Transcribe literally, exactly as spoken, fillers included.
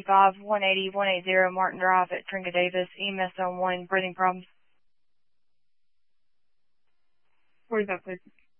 forty-five, one eighty, one eighty Martin Drive at Tringa Davis, E M S on one, breathing problems. forty-five, please.